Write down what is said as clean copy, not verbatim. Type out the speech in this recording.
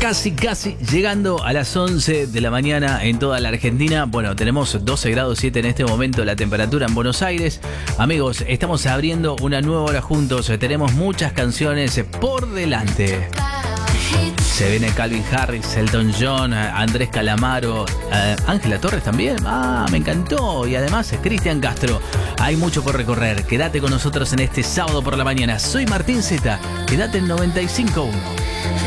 casi llegando a las 11 de la mañana en toda la Argentina. Bueno, tenemos 12 grados 7 en este momento la temperatura en Buenos Aires. Amigos, estamos abriendo una nueva hora juntos. Tenemos muchas canciones por delante. Se viene Calvin Harris, Elton John, Andrés Calamaro, Ángela Torres también. Me encantó. Y además Cristian Castro. Hay mucho por recorrer. Quédate con nosotros en este sábado por la mañana. Soy Martín Zeta. Quédate en 95.1.